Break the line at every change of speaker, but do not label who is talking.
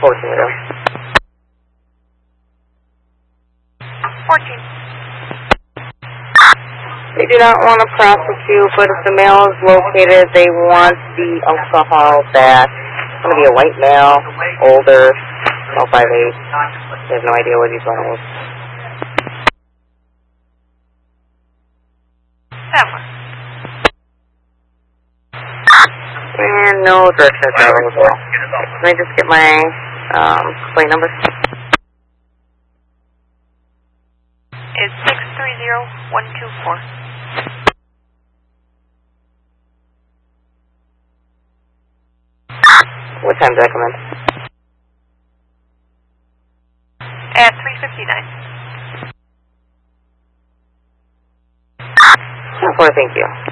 14 ago.
14.
They do not want to prosecute, but if the male is located, they want the alcohol back. It's going to be a white male, older, about 5'8". They have no idea what he's running with. And no direction of travel as well. Can I just get my plate number?
It's 630124.
What time did I come in?
At 3:59.
Thank you.